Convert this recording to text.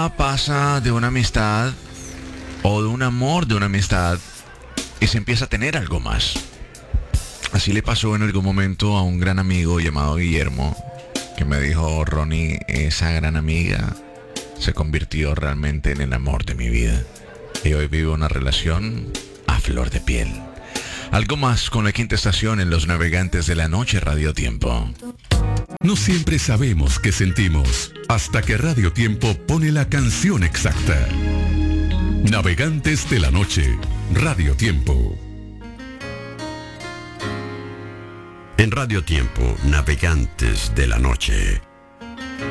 persona pasa de una amistad o de un amor de una amistad y se empieza a tener algo más. Así le pasó en algún momento a un gran amigo llamado Guillermo, que me dijo: Ronnie, esa gran amiga se convirtió realmente en el amor de mi vida. Y hoy vivo una relación a flor de piel. Algo más con la quinta estación en Los Navegantes de la Noche, Radio Tiempo. No siempre sabemos qué sentimos, hasta que Radio Tiempo pone la canción exacta. Navegantes de la Noche, Radio Tiempo. En Radio Tiempo, Navegantes de la Noche.